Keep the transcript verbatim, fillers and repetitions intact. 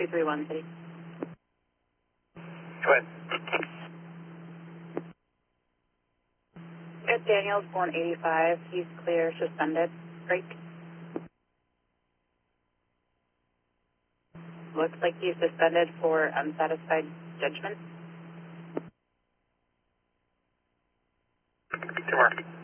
two three one, City. Go ahead. Ed Daniels, born eighty-five. He's clear, suspended. Break. Looks like he's suspended for unsatisfied judgment. Tomorrow.